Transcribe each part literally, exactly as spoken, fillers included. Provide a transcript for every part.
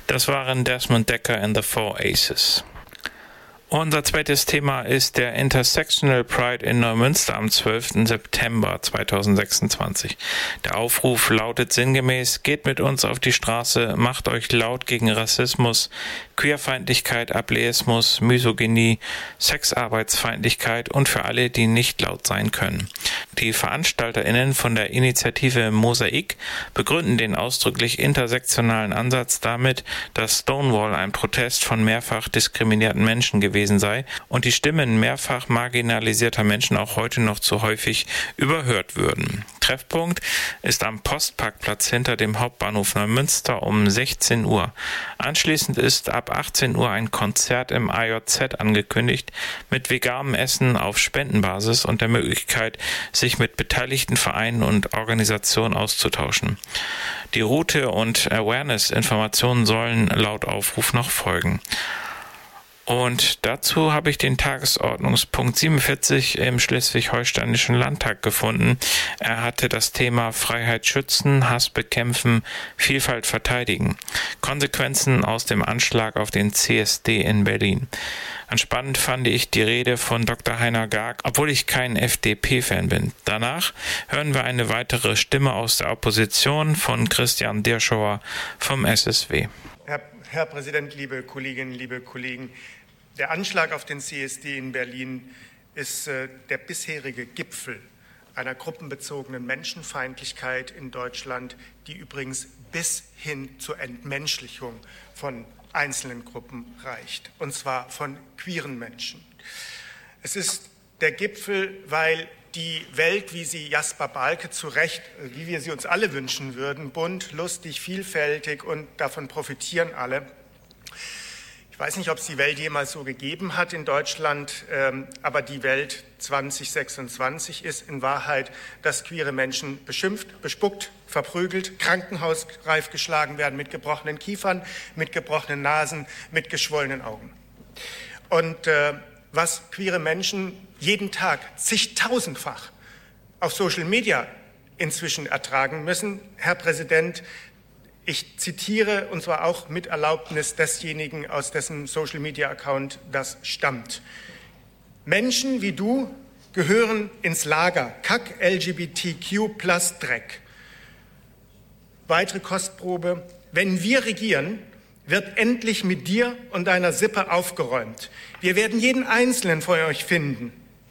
Das waren Desmond Dekker and the Four Aces. Unser zweites Thema ist der Intersectional Pride in Neumünster am zwölften September zweitausendsechsundzwanzig. Der Aufruf lautet sinngemäß: Geht mit uns auf die Straße, macht euch laut gegen Rassismus, Queerfeindlichkeit, Ableismus, Misogynie, Sexarbeitsfeindlichkeit und für alle, die nicht laut sein können. Die VeranstalterInnen von der Initiative Mosaik begründen den ausdrücklich intersektionalen Ansatz damit, dass Stonewall ein Protest von mehrfach diskriminierten Menschen gewesen sei und die Stimmen mehrfach marginalisierter Menschen auch heute noch zu häufig überhört würden. Treffpunkt ist am Postparkplatz hinter dem Hauptbahnhof Neumünster um sechzehn Uhr. Anschließend ist ab achtzehn Uhr ein Konzert im A J Z angekündigt mit veganem Essen auf Spendenbasis und der Möglichkeit, sich mit beteiligten Vereinen und Organisationen auszutauschen. Die Route und Awareness-Informationen sollen laut Aufruf noch folgen. Und dazu habe ich den Tagesordnungspunkt siebenundvierzig im Schleswig-Holsteinischen Landtag gefunden. Er hatte das Thema Freiheit schützen, Hass bekämpfen, Vielfalt verteidigen. Konsequenzen aus dem Anschlag auf den C S D in Berlin. Spannend fand ich die Rede von Doktor Heiner Garg, obwohl ich kein F D P-Fan bin. Danach hören wir eine weitere Stimme aus der Opposition von Christian Dirschauer vom S S W. Herr, Herr Präsident, liebe Kolleginnen, liebe Kollegen, der Anschlag auf den C S D in Berlin ist äh, der bisherige Gipfel einer gruppenbezogenen Menschenfeindlichkeit in Deutschland, die übrigens bis hin zur Entmenschlichung von einzelnen Gruppen reicht, und zwar von queeren Menschen. Es ist der Gipfel, weil die Welt, wie sie Jasper Balke zu Recht, wie wir sie uns alle wünschen würden, bunt, lustig, vielfältig und davon profitieren alle. Ich weiß nicht, ob es die Welt jemals so gegeben hat in Deutschland, ähm, aber die Welt zweitausendsechsundzwanzig ist in Wahrheit, dass queere Menschen beschimpft, bespuckt, verprügelt, krankenhausreif geschlagen werden mit gebrochenen Kiefern, mit gebrochenen Nasen, mit geschwollenen Augen. Und äh, was queere Menschen jeden Tag zigtausendfach auf Social Media inzwischen ertragen müssen, Herr Präsident, ich zitiere, und zwar auch mit Erlaubnis desjenigen, aus dessen Social-Media-Account das stammt. Menschen wie du gehören ins Lager Kack L G B T Q plus Dreck. Weitere Kostprobe: Wenn wir regieren, wird endlich mit dir und deiner Sippe aufgeräumt. Wir werden jeden Einzelnen von euch finden.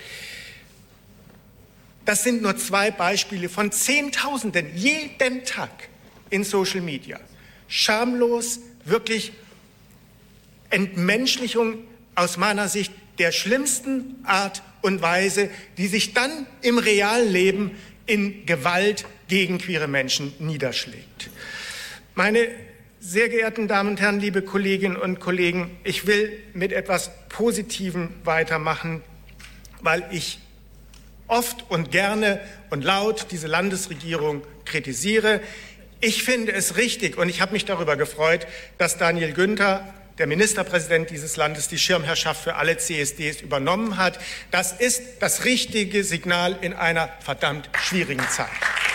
Das sind nur zwei Beispiele von Zehntausenden jeden Tag in Social Media. Schamlos, wirklich Entmenschlichung aus meiner Sicht der schlimmsten Art und Weise, die sich dann im realen Leben in Gewalt gegen queere Menschen niederschlägt. Meine sehr geehrten Damen und Herren, liebe Kolleginnen und Kollegen, ich will mit etwas Positivem weitermachen, weil ich oft und gerne und laut diese Landesregierung kritisiere. Ich finde es richtig, und ich habe mich darüber gefreut, dass Daniel Günther, der Ministerpräsident dieses Landes, die Schirmherrschaft für alle C S Ds übernommen hat. Das ist das richtige Signal in einer verdammt schwierigen Zeit.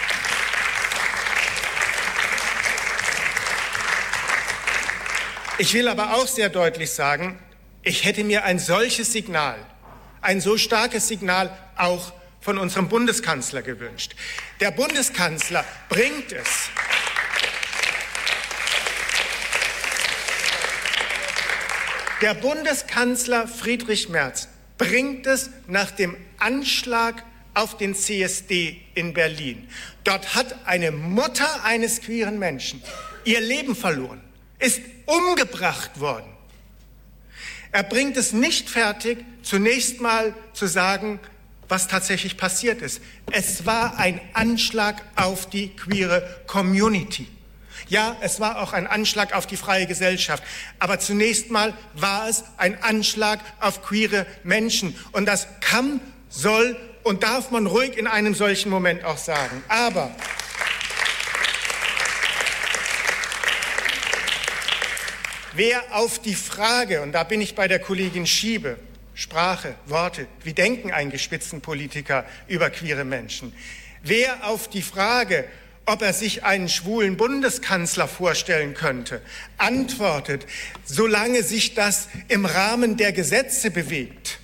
Ich will aber auch sehr deutlich sagen, ich hätte mir ein solches Signal, ein so starkes Signal auch von unserem Bundeskanzler gewünscht. Der Bundeskanzler bringt es. Der Bundeskanzler Friedrich Merz bringt es nach dem Anschlag auf den C S D in Berlin. Dort hat eine Mutter eines queeren Menschen ihr Leben verloren, ist umgebracht worden. Er bringt es nicht fertig, zunächst mal zu sagen, was tatsächlich passiert ist. Es war ein Anschlag auf die queere Community. Ja, es war auch ein Anschlag auf die freie Gesellschaft. Aber zunächst mal war es ein Anschlag auf queere Menschen. Und das kann, soll und darf man ruhig in einem solchen Moment auch sagen. Aber wer auf die Frage, und da bin ich bei der Kollegin Schiebe, Sprache, Worte, wie denken eigentlich Spitzenpolitiker über queere Menschen? Wer auf die Frage, ob er sich einen schwulen Bundeskanzler vorstellen könnte, antwortet, solange sich das im Rahmen der Gesetze bewegt.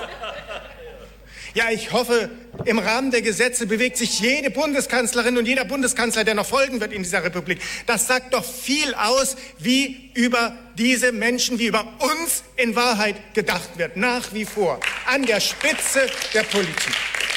Ja, ich hoffe, im Rahmen der Gesetze bewegt sich jede Bundeskanzlerin und jeder Bundeskanzler, der noch folgen wird in dieser Republik. Das sagt doch viel aus, wie über diese Menschen, wie über uns in Wahrheit gedacht wird, nach wie vor, an der Spitze der Politik.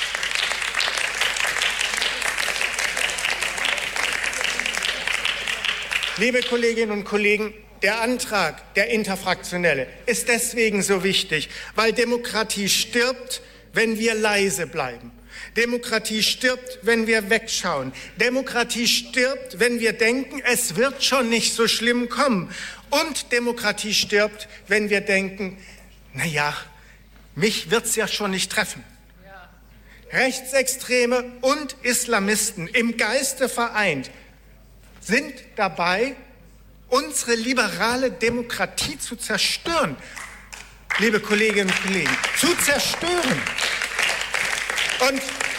Liebe Kolleginnen und Kollegen, der Antrag, der interfraktionelle, ist deswegen so wichtig, weil Demokratie stirbt, wenn wir leise bleiben. Demokratie stirbt, wenn wir wegschauen. Demokratie stirbt, wenn wir denken, es wird schon nicht so schlimm kommen. Und Demokratie stirbt, wenn wir denken, na ja, mich wird's ja schon nicht treffen. Ja. Rechtsextreme und Islamisten im Geiste vereint sind dabei, unsere liberale Demokratie zu zerstören. Liebe Kolleginnen und Kollegen, zu zerstören. Und,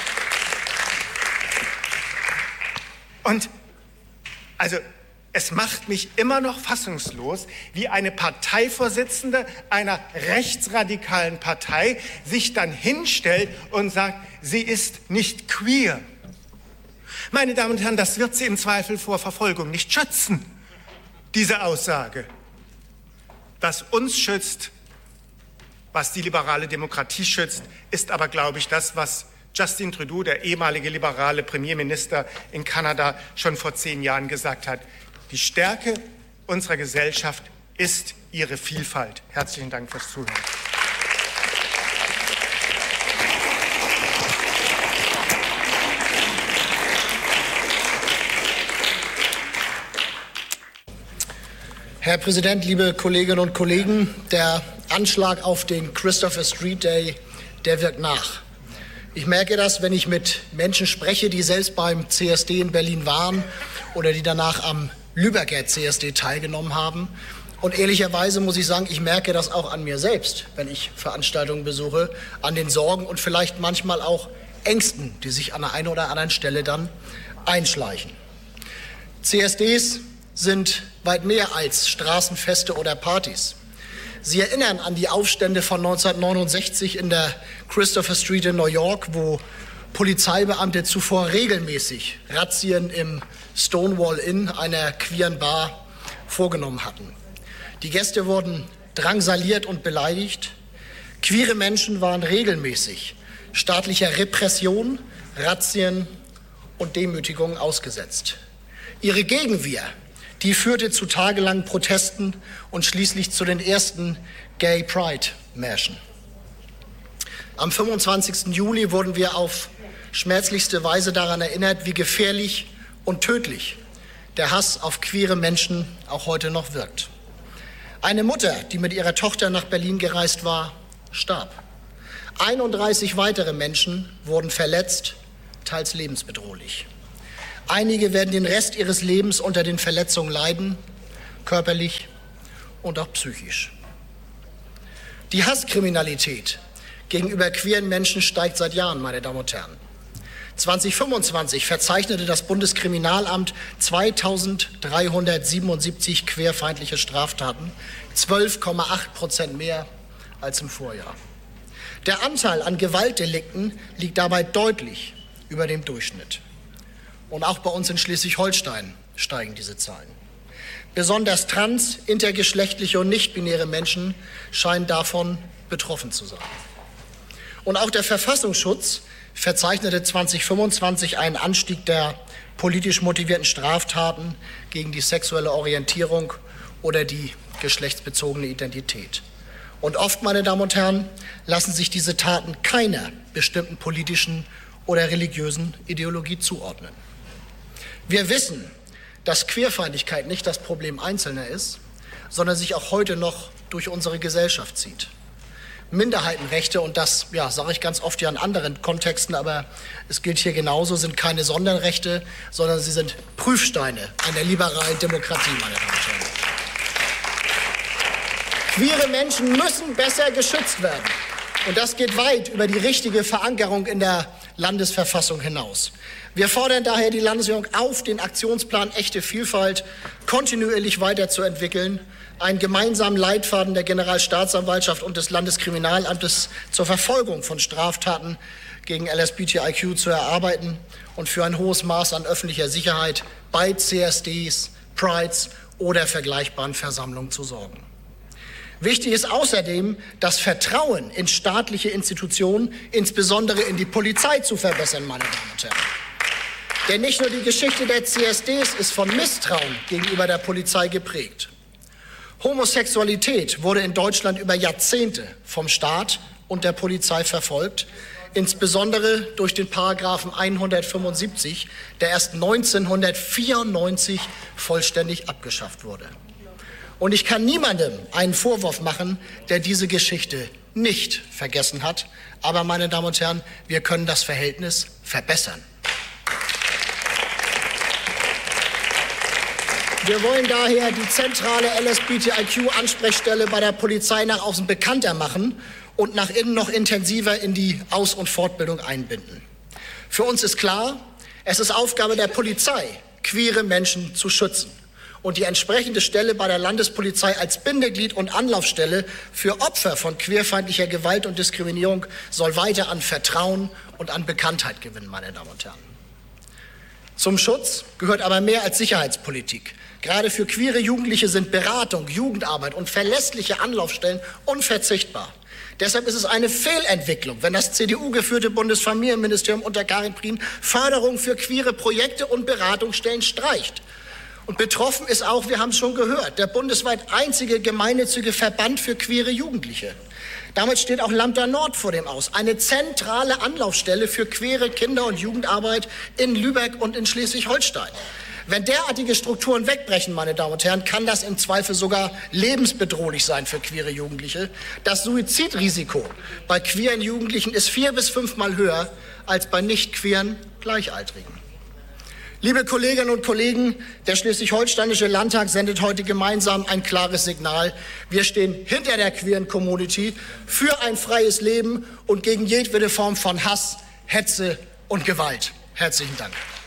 und also es macht mich immer noch fassungslos, wie eine Parteivorsitzende einer rechtsradikalen Partei sich dann hinstellt und sagt, sie ist nicht queer. Meine Damen und Herren, das wird sie im Zweifel vor Verfolgung nicht schützen, diese Aussage. Was uns schützt, was die liberale Demokratie schützt, ist aber, glaube ich, das, was Justin Trudeau, der ehemalige liberale Premierminister in Kanada, schon vor zehn Jahren gesagt hat. Die Stärke unserer Gesellschaft ist ihre Vielfalt. Herzlichen Dank fürs Zuhören. Herr Präsident, liebe Kolleginnen und Kollegen, der Anschlag auf den Christopher Street Day, der wirkt nach. Ich merke das, wenn ich mit Menschen spreche, die selbst beim C S D in Berlin waren oder die danach am Lübecker C S D teilgenommen haben. Und ehrlicherweise muss ich sagen, ich merke das auch an mir selbst, wenn ich Veranstaltungen besuche, an den Sorgen und vielleicht manchmal auch Ängsten, die sich an der einen oder anderen Stelle dann einschleichen. C S Ds sind weit mehr als Straßenfeste oder Partys. Sie erinnern an die Aufstände von neunzehnhundertneunundsechzig in der Christopher Street in New York, wo Polizeibeamte zuvor regelmäßig Razzien im Stonewall Inn, einer queeren Bar, vorgenommen hatten. Die Gäste wurden drangsaliert und beleidigt. Queere Menschen waren regelmäßig staatlicher Repression, Razzien und Demütigungen ausgesetzt. Ihre Gegenwehr, die führte zu tagelangen Protesten und schließlich zu den ersten Gay Pride-Märschen. Am fünfundzwanzigsten Juli wurden wir auf schmerzlichste Weise daran erinnert, wie gefährlich und tödlich der Hass auf queere Menschen auch heute noch wirkt. Eine Mutter, die mit ihrer Tochter nach Berlin gereist war, starb. einunddreißig weitere Menschen wurden verletzt, teils lebensbedrohlich. Einige werden den Rest ihres Lebens unter den Verletzungen leiden, körperlich und auch psychisch. Die Hasskriminalität gegenüber queeren Menschen steigt seit Jahren, meine Damen und Herren. zweitausendfünfundzwanzig verzeichnete das Bundeskriminalamt zweitausenddreihundertsiebenundsiebzig queerfeindliche Straftaten, zwölf Komma acht Prozent mehr als im Vorjahr. Der Anteil an Gewaltdelikten liegt dabei deutlich über dem Durchschnitt. Und auch bei uns in Schleswig-Holstein steigen diese Zahlen. Besonders trans-, intergeschlechtliche und nichtbinäre Menschen scheinen davon betroffen zu sein. Und auch der Verfassungsschutz verzeichnete zweitausendfünfundzwanzig einen Anstieg der politisch motivierten Straftaten gegen die sexuelle Orientierung oder die geschlechtsbezogene Identität. Und oft, meine Damen und Herren, lassen sich diese Taten keiner bestimmten politischen oder religiösen Ideologie zuordnen. Wir wissen, dass Queerfeindlichkeit nicht das Problem Einzelner ist, sondern sich auch heute noch durch unsere Gesellschaft zieht. Minderheitenrechte, und das ja, sage ich ganz oft ja in anderen Kontexten, aber es gilt hier genauso, sind keine Sonderrechte, sondern sie sind Prüfsteine einer liberalen Demokratie, meine Damen und Herren. Queere Menschen müssen besser geschützt werden. Und das geht weit über die richtige Verankerung in der Landesverfassung hinaus. Wir fordern daher die Landesregierung auf, den Aktionsplan Echte Vielfalt kontinuierlich weiterzuentwickeln, einen gemeinsamen Leitfaden der Generalstaatsanwaltschaft und des Landeskriminalamtes zur Verfolgung von Straftaten gegen L S B T I Q zu erarbeiten und für ein hohes Maß an öffentlicher Sicherheit bei C S Ds, Prides oder vergleichbaren Versammlungen zu sorgen. Wichtig ist außerdem, das Vertrauen in staatliche Institutionen, insbesondere in die Polizei, zu verbessern, meine Damen und Herren. Denn nicht nur die Geschichte der C S Ds ist von Misstrauen gegenüber der Polizei geprägt. Homosexualität wurde in Deutschland über Jahrzehnte vom Staat und der Polizei verfolgt, insbesondere durch den Paragraphen hundertfünfundsiebzig, der erst neunzehnhundertvierundneunzig vollständig abgeschafft wurde. Und ich kann niemandem einen Vorwurf machen, der diese Geschichte nicht vergessen hat. Aber, meine Damen und Herren, wir können das Verhältnis verbessern. Wir wollen daher die zentrale L S B T I Q-Ansprechstelle bei der Polizei nach außen bekannter machen und nach innen noch intensiver in die Aus- und Fortbildung einbinden. Für uns ist klar, es ist Aufgabe der Polizei, queere Menschen zu schützen. Und die entsprechende Stelle bei der Landespolizei als Bindeglied und Anlaufstelle für Opfer von queerfeindlicher Gewalt und Diskriminierung soll weiter an Vertrauen und an Bekanntheit gewinnen, meine Damen und Herren. Zum Schutz gehört aber mehr als Sicherheitspolitik. Gerade für queere Jugendliche sind Beratung, Jugendarbeit und verlässliche Anlaufstellen unverzichtbar. Deshalb ist es eine Fehlentwicklung, wenn das C D U-geführte Bundesfamilienministerium unter Karin Prien Förderung für queere Projekte und Beratungsstellen streicht. Und betroffen ist auch, wir haben es schon gehört, der bundesweit einzige gemeinnützige Verband für queere Jugendliche. Damit steht auch Lambda Nord vor dem Aus, eine zentrale Anlaufstelle für queere Kinder- und Jugendarbeit in Lübeck und in Schleswig-Holstein. Wenn derartige Strukturen wegbrechen, meine Damen und Herren, kann das im Zweifel sogar lebensbedrohlich sein für queere Jugendliche. Das Suizidrisiko bei queeren Jugendlichen ist vier- bis fünfmal höher als bei nicht queeren Gleichaltrigen. Liebe Kolleginnen und Kollegen, der Schleswig-Holsteinische Landtag sendet heute gemeinsam ein klares Signal. Wir stehen hinter der queeren Community für ein freies Leben und gegen jedwede Form von Hass, Hetze und Gewalt. Herzlichen Dank.